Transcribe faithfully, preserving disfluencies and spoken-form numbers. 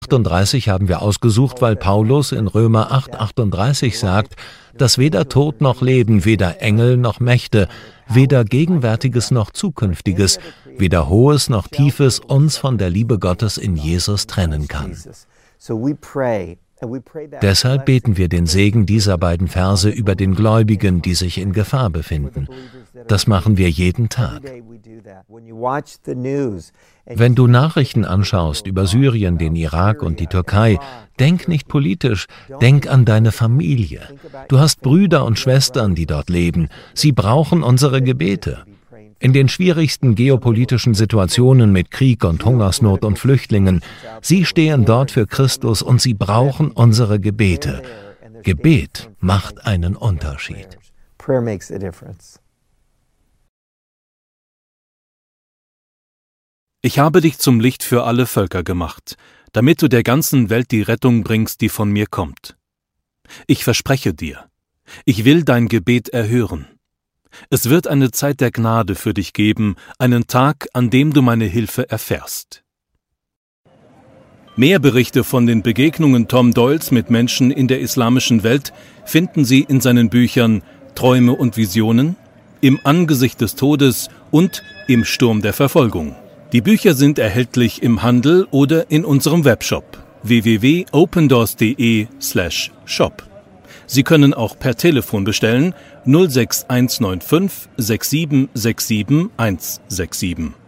achtunddreißig haben wir ausgesucht, weil Paulus in Römer acht achtunddreißig sagt, dass weder Tod noch Leben, weder Engel noch Mächte, weder Gegenwärtiges noch Zukünftiges, weder Hohes noch Tiefes uns von der Liebe Gottes in Jesus trennen kann. Deshalb beten wir den Segen dieser beiden Verse über den Gläubigen, die sich in Gefahr befinden. Das machen wir jeden Tag. Wenn du Nachrichten anschaust über Syrien, den Irak und die Türkei, denk nicht politisch, denk an deine Familie. Du hast Brüder und Schwestern, die dort leben. Sie brauchen unsere Gebete. In den schwierigsten geopolitischen Situationen mit Krieg und Hungersnot und Flüchtlingen, sie stehen dort für Christus und sie brauchen unsere Gebete. Gebet macht einen Unterschied. Ich habe dich zum Licht für alle Völker gemacht, damit du der ganzen Welt die Rettung bringst, die von mir kommt. Ich verspreche dir, ich will dein Gebet erhören. Es wird eine Zeit der Gnade für dich geben, einen Tag, an dem du meine Hilfe erfährst. Mehr Berichte von den Begegnungen Tom Doyles mit Menschen in der islamischen Welt finden Sie in seinen Büchern Träume und Visionen, Im Angesicht des Todes und Im Sturm der Verfolgung. Die Bücher sind erhältlich im Handel oder in unserem Webshop w w w punkt opendoors.de slash shop. Sie können auch per Telefon bestellen null sechs eins neun fünf sechs sieben sechs sieben eins sechs sieben.